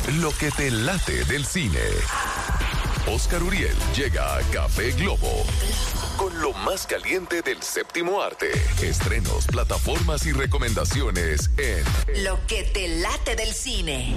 Lo que te late del cine. Oscar Uriel llega a Café Globo con lo más caliente del séptimo arte. Estrenos, plataformas y recomendaciones en Lo que te late del cine.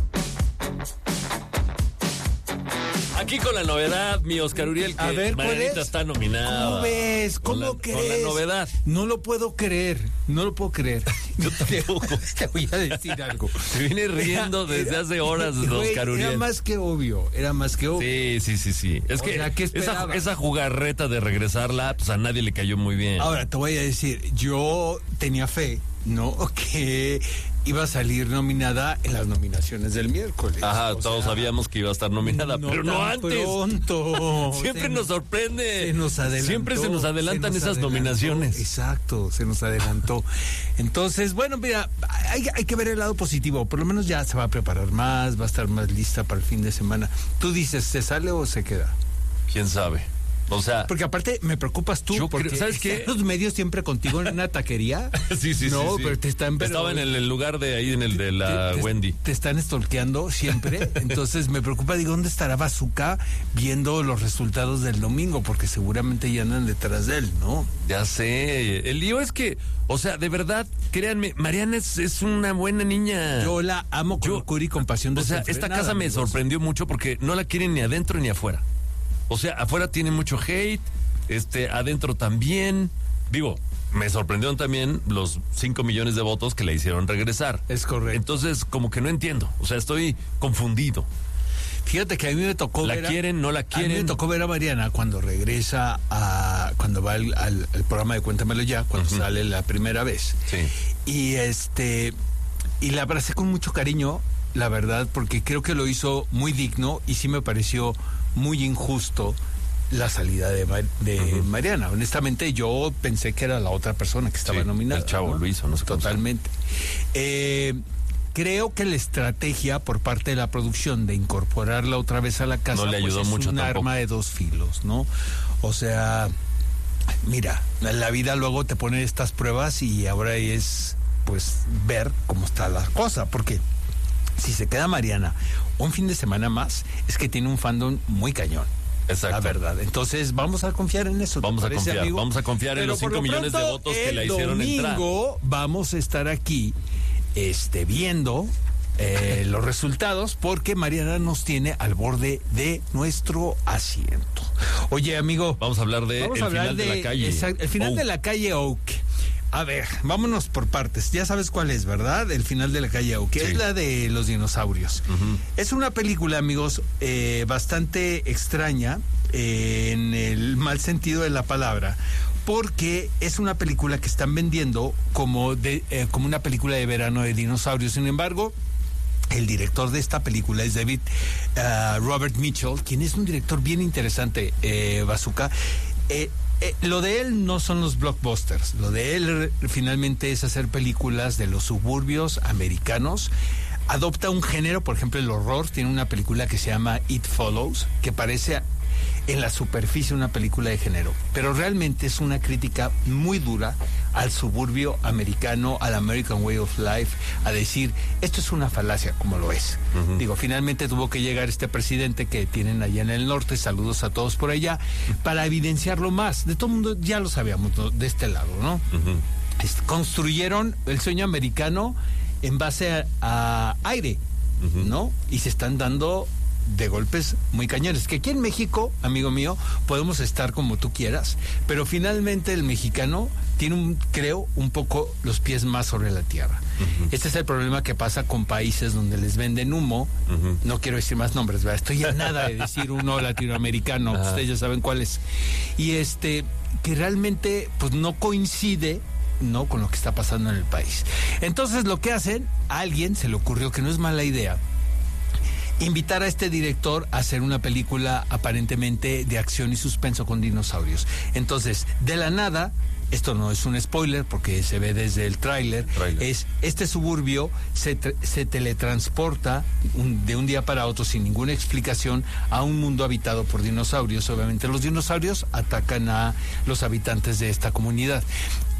Aquí con la novedad, mi Oscar Uriel, que A ver, Marianita está nominada. ¿Cómo ves? ¿Cómo crees? Con la novedad. No lo puedo creer. Yo tampoco. Te voy a decir algo. Se viene riendo desde hace horas, Oscar Uriel. Era más que obvio. Sí. Es O que sea, ¿qué esperabas? esa jugarreta de regresarla, pues a nadie le cayó muy bien. Ahora, te voy a decir, yo tenía fe, ¿no? Que iba a salir nominada en las nominaciones del miércoles. Ajá, todos sabíamos que iba a estar nominada, pero no antes. Pronto. Siempre nos sorprende. Se nos adelantó. Siempre se nos adelantan esas nominaciones. Exacto, se nos adelantó. Entonces, bueno, mira, hay que ver el lado positivo. Por lo menos ya se va a preparar más, va a estar más lista para el fin de semana. Tú dices, ¿se sale o se queda? ¿Quién sabe? O sea, porque aparte me preocupas tú, porque creo, ¿sabes qué? Los medios siempre contigo en una taquería. Sí. No, sí. pero te están... Estaba en el lugar de ahí, en el de la Wendy. Te están stalkeando siempre. Entonces me preocupa, digo, ¿dónde estará Bazooka viendo los resultados del domingo? Porque seguramente ya andan detrás de él, ¿no? Ya sé. El lío es que, o sea, de verdad, créanme, Mariana es una buena niña. Yo la amo con locura y compasión. O sea, esta casa me sorprendió mucho porque no la quieren ni adentro ni afuera. O sea, afuera tiene mucho hate, adentro también. Digo, me sorprendieron también los 5 millones de votos que le hicieron regresar. Es correcto. Entonces, como que no entiendo. O sea, estoy confundido. Fíjate que a mí me tocó ¿La quieren, no la quieren? A mí me tocó ver a Mariana cuando regresa cuando va al programa de Cuéntamelo Ya, cuando sale la primera vez. Sí. Y la abracé con mucho cariño, la verdad, porque creo que lo hizo muy digno y sí me pareció muy injusto la salida de Mariana. Honestamente, yo pensé que era la otra persona que estaba nominada. El chavo, ¿no? Lo hizo, no sé. Totalmente. Creo que la estrategia por parte de la producción de incorporarla otra vez a la casa no le ayudó pues es mucho un tampoco. Arma de dos filos, ¿no? O sea, mira, la vida luego te pone estas pruebas y ahora es pues ver cómo está la cosa, porque si se queda Mariana un fin de semana más, es que tiene un fandom muy cañón. Exacto. La verdad. Entonces, vamos a confiar en eso. Vamos a confiar en los 5 millones de votos que la hicieron entrar. El domingo vamos a estar aquí viendo los resultados, porque Mariana nos tiene al borde de nuestro asiento. Oye, amigo, vamos a hablar de final de la calle. El final de la calle Oak. A ver, vámonos por partes. Ya sabes cuál es, ¿verdad? El final de la calle Oak, que es la de los dinosaurios. Es una película, amigos, bastante extraña, en el mal sentido de la palabra, porque es una película que están vendiendo como una película de verano de dinosaurios. Sin embargo, el director de esta película es Robert Mitchell, quien es un director bien interesante, Bazooka. Lo de él no son los blockbusters, lo de él finalmente es hacer películas de los suburbios americanos. Adopta un género, por ejemplo el horror. Tiene una película que se llama It Follows, que parece en la superficie una película de género, pero realmente es una crítica muy dura al suburbio americano, al American Way of Life, a decir, esto es una falacia, como lo es. Digo, finalmente tuvo que llegar este presidente que tienen allá en el norte, saludos a todos por allá, para evidenciarlo más. De todo el mundo ya lo sabíamos, ¿no? De este lado, ¿no? Construyeron el sueño americano en base a aire, ¿no? Y se están dando de golpes muy cañones, que aquí en México, amigo mío, podemos estar como tú quieras, pero finalmente el mexicano tiene creo, un poco los pies más sobre la tierra. Este es el problema que pasa con países donde les venden humo. No quiero decir más nombres, ¿verdad? Estoy a nada de decir uno latinoamericano, ustedes ya saben cuál es. Y que realmente pues no coincide, ¿no?, con lo que está pasando en el país. Entonces lo que hacen, a alguien se le ocurrió, que no es mala idea, invitar a este director a hacer una película aparentemente de acción y suspenso con dinosaurios. Entonces, de la nada, esto no es un spoiler porque se ve desde el tráiler, es este suburbio se teletransporta de un día para otro sin ninguna explicación a un mundo habitado por dinosaurios. Obviamente los dinosaurios atacan a los habitantes de esta comunidad.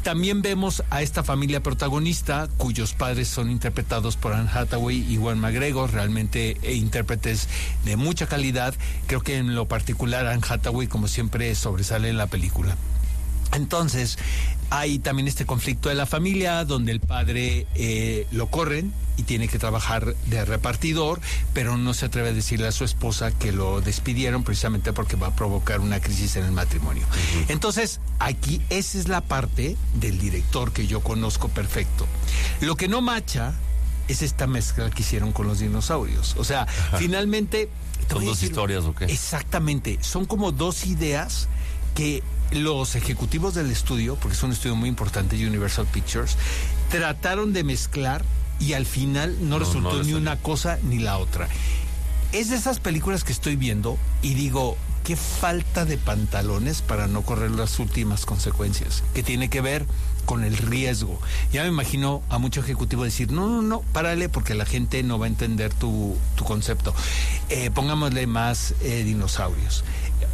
También vemos a esta familia protagonista, cuyos padres son interpretados por Anne Hathaway y Ewan McGregor, realmente intérpretes de mucha calidad. Creo que en lo particular Anne Hathaway, como siempre, sobresale en la película. Entonces, hay también este conflicto de la familia, donde el padre lo corren y tiene que trabajar de repartidor, pero no se atreve a decirle a su esposa que lo despidieron precisamente porque va a provocar una crisis en el matrimonio. Uh-huh. Entonces, aquí esa es la parte del director que yo conozco perfecto. Lo que no macha es esta mezcla que hicieron con los dinosaurios. O sea, finalmente... ¿Son dos historias o qué? Exactamente, son como dos ideas que los ejecutivos del estudio, porque es un estudio muy importante, Universal Pictures, trataron de mezclar y al final no resultó ni una cosa ni la otra. Es de esas películas que estoy viendo y digo, qué falta de pantalones para no correr las últimas consecuencias, que tiene que ver con el riesgo. Ya me imagino a mucho ejecutivo decir, no, párale porque la gente no va a entender tu concepto. Pongámosle más dinosaurios.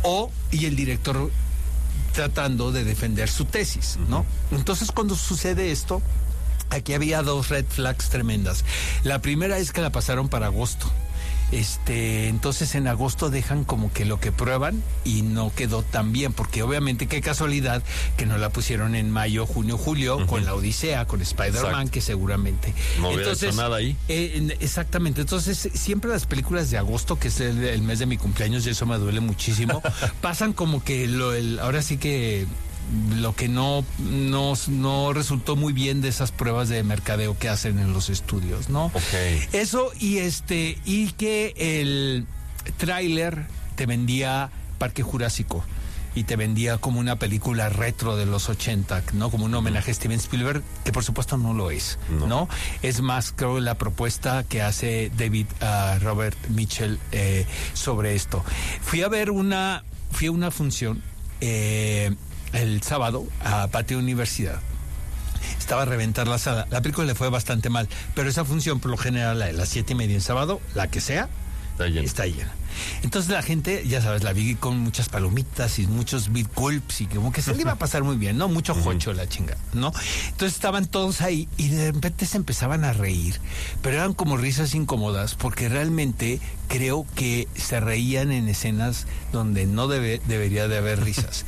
Y el director tratando de defender su tesis, ¿no? Entonces, cuando sucede esto, aquí había dos red flags tremendas. La primera es que la pasaron para agosto. Entonces en agosto dejan como que lo que prueban y no quedó tan bien, porque obviamente qué casualidad que no la pusieron en mayo, junio, julio, con la Odisea, con Spider-Man, que seguramente no hubiera hecho nada ahí. Exactamente, entonces siempre las películas de agosto, que es el mes de mi cumpleaños, y eso me duele muchísimo, pasan como que ahora sí que lo que no resultó muy bien de esas pruebas de mercadeo que hacen en los estudios, ¿no? Okay. Eso y que el tráiler te vendía Parque Jurásico y te vendía como una película retro de los 80, ¿no? Como un homenaje a Steven Spielberg, que por supuesto no lo es, ¿no? Es más, creo, la propuesta que hace Robert Mitchell sobre esto. Fui a una función el sábado a Patio Universidad. Estaba a reventar la sala. La película le fue bastante mal, pero esa función, por lo general, la de las 7:30 en sábado, la que sea, está llena. Entonces la gente, ya sabes, la vi con muchas palomitas y muchos beat gulps y como que se le iba a pasar muy bien, ¿no? Mucho jocho la chinga, ¿no? Entonces estaban todos ahí y de repente se empezaban a reír, pero eran como risas incómodas porque realmente creo que se reían en escenas donde no debería de haber risas.